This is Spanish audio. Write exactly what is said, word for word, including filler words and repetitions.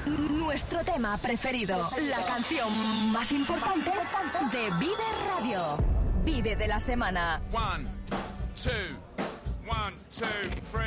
nuestro tema preferido, la canción más importante de Vive Radio. Vive de la semana. One, two, one, two, three.